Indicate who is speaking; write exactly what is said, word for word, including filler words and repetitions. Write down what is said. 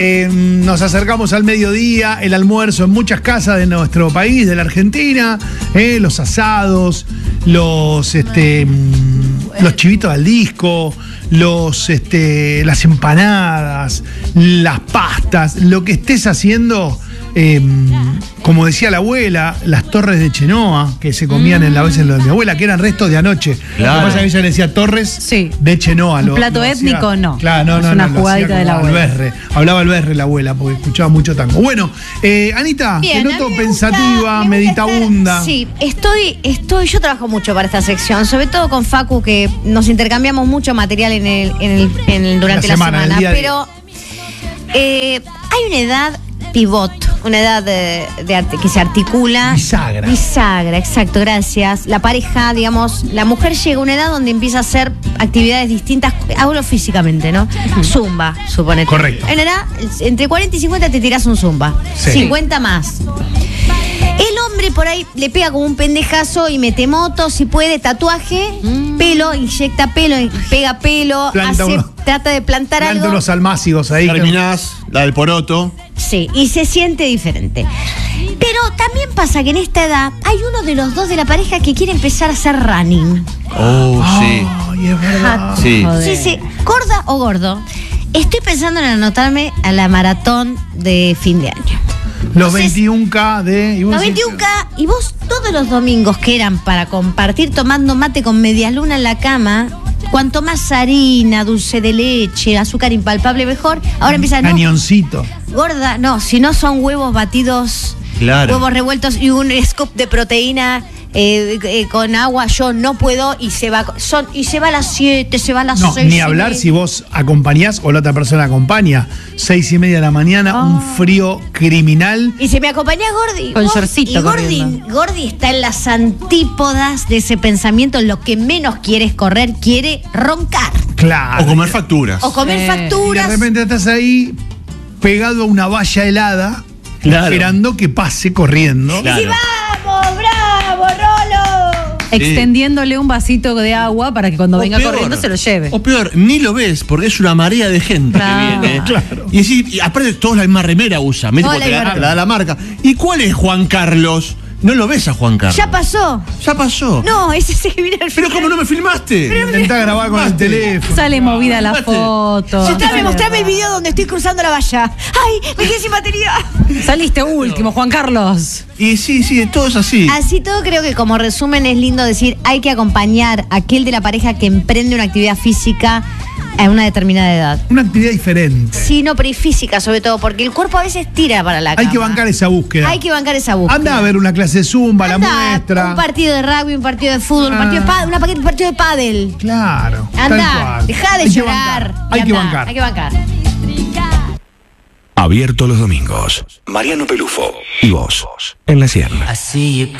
Speaker 1: Eh, nos acercamos al mediodía, el almuerzo en muchas casas de nuestro país, de la Argentina, eh, los asados, los, este, los chivitos al disco, los, este, las empanadas, las pastas, lo que estés haciendo. Eh, como decía la abuela, las torres de Chenoa que se comían en la vez en lo de mi abuela, que eran restos de anoche.
Speaker 2: Claro.
Speaker 1: Lo que pasa es que ella le decía torres
Speaker 3: sí.
Speaker 1: de Chenoa.
Speaker 3: Un
Speaker 1: lo,
Speaker 3: plato
Speaker 1: lo
Speaker 3: étnico,
Speaker 1: hacía,
Speaker 3: no.
Speaker 1: Claro, no,
Speaker 3: es
Speaker 1: no,
Speaker 3: una
Speaker 1: no,
Speaker 3: jugadita de la abuela.
Speaker 1: Alberre. Hablaba Alberre la abuela, porque escuchaba mucho tango. Bueno, eh, Anita,
Speaker 4: Bien,
Speaker 1: te noto
Speaker 4: a mí me
Speaker 1: pensativa,
Speaker 4: gusta, me
Speaker 1: meditabunda.
Speaker 4: gusta estar- sí, estoy, estoy, yo trabajo mucho para esta sección, sobre todo con Facu, que nos intercambiamos mucho material en el, en el, en el- durante
Speaker 1: La
Speaker 4: la
Speaker 1: semana,
Speaker 4: semana,
Speaker 1: el día a día.
Speaker 4: pero eh, hay una edad pivot, una edad de, de arte- que se articula.
Speaker 1: Bisagra.
Speaker 4: Bisagra, exacto, gracias. La pareja, digamos, la mujer llega a una edad donde empieza a hacer actividades distintas, hablo físicamente, ¿no? Zumba, suponete.
Speaker 1: Correcto.
Speaker 4: En edad, entre cuarenta y cincuenta te tirás un zumba.
Speaker 1: Sí.
Speaker 4: cincuenta más. El hombre por ahí le pega como un pendejazo y mete moto, si puede, tatuaje,
Speaker 3: Mm.
Speaker 4: pelo, inyecta pelo, pega pelo,
Speaker 1: Planta
Speaker 4: hace,
Speaker 1: uno-
Speaker 4: trata de plantar
Speaker 1: Planta
Speaker 4: algo.
Speaker 1: unos almácigos ahí.
Speaker 2: Terminás, la del poroto.
Speaker 4: Sí, y se siente diferente. Pero también pasa que en esta edad hay uno de los dos de la pareja que quiere empezar a hacer running.
Speaker 2: Oh, sí.
Speaker 1: Ay, es verdad.
Speaker 2: Sí.
Speaker 3: Joder.
Speaker 4: Sí, sí, gorda o gordo. Estoy pensando en anotarme a la maratón de fin de año.
Speaker 1: Los
Speaker 4: Entonces,
Speaker 1: veintiún K de. y vos
Speaker 4: Los
Speaker 1: decís-
Speaker 4: veintiún K, y vos todos los domingos que eran para compartir tomando mate con media luna en la cama, cuanto más harina, dulce de leche, azúcar impalpable mejor. Ahora empieza, no,
Speaker 1: Cañoncito.
Speaker 4: gorda, no, si no son huevos batidos,
Speaker 2: Claro.
Speaker 4: huevos revueltos y un scoop de proteína eh, eh, con agua, yo no puedo y se va son y se va a las siete, se va a las
Speaker 1: No,
Speaker 4: seis.
Speaker 1: ni
Speaker 4: y
Speaker 1: hablar
Speaker 4: media.
Speaker 1: si vos acompañás o la otra persona acompaña. Seis y media de la mañana, un frío criminal.
Speaker 4: Y si me acompañás, Gordi.
Speaker 3: Con
Speaker 4: vos-
Speaker 3: shortcito
Speaker 4: y Gordi,
Speaker 3: corriendo.
Speaker 4: Gordi está en las antípodas de ese pensamiento. Lo que menos quiere es correr, quiere roncar.
Speaker 1: Claro.
Speaker 2: O comer facturas.
Speaker 4: O comer
Speaker 3: Sí.
Speaker 1: Y
Speaker 4: facturas.
Speaker 1: de repente estás ahí pegado a una valla helada,
Speaker 2: Claro.
Speaker 1: esperando que pase corriendo.
Speaker 4: Y
Speaker 2: Claro.
Speaker 4: si vamos, bravo, Rolo.
Speaker 3: Extendiéndole un vasito de agua para que cuando
Speaker 2: O
Speaker 3: venga
Speaker 2: peor,
Speaker 3: corriendo se lo lleve.
Speaker 2: O peor, ni lo ves porque es una marea de gente
Speaker 3: Claro.
Speaker 2: que viene.
Speaker 1: Claro.
Speaker 2: Y, sí, y aparte todos la misma remera usan. ¿Viste?
Speaker 4: Toda
Speaker 2: Porque
Speaker 4: la
Speaker 2: te la,
Speaker 4: misma
Speaker 2: te la da la marca. ¿Y cuál es Juan Carlos? No lo ves a Juan Carlos.
Speaker 4: Ya pasó.
Speaker 2: Ya pasó.
Speaker 4: No, ese se viene al
Speaker 2: Pero ¿cómo no me filmaste?
Speaker 1: Intentá grabar con el teléfono.
Speaker 3: Sale movida la
Speaker 2: Mate.
Speaker 3: foto.
Speaker 4: Mostrame,
Speaker 3: Sale
Speaker 4: mostrame el
Speaker 3: raro.
Speaker 4: video donde estoy cruzando la valla. ¡Ay! Me quedé sin batería.
Speaker 3: Saliste último, Juan Carlos.
Speaker 2: Y sí, sí, todo es así.
Speaker 4: Así todo, creo que como resumen es lindo decir, hay que acompañar a aquel de la pareja que emprende una actividad física a una determinada edad.
Speaker 1: Una actividad diferente.
Speaker 4: Sí, no, pero y física sobre todo, porque el cuerpo a veces tira para la cama.
Speaker 1: Hay que bancar esa búsqueda.
Speaker 4: Hay que bancar esa búsqueda.
Speaker 1: Anda a ver una clase de zumba, la
Speaker 4: Anda,
Speaker 1: muestra.
Speaker 4: un partido de rugby, un partido de fútbol, un
Speaker 1: Ah.
Speaker 4: partido de pádel, una paquete, un partido de pádel.
Speaker 1: Claro. tal
Speaker 4: Anda,
Speaker 1: cual.
Speaker 4: dejá de
Speaker 1: Hay que
Speaker 4: llorar.
Speaker 1: bancar,
Speaker 4: y
Speaker 1: Hay que
Speaker 4: andá,
Speaker 1: bancar.
Speaker 4: Hay que bancar.
Speaker 5: Abierto los domingos. Mariano Pelufo. Y vos, en la sierra.
Speaker 6: I see you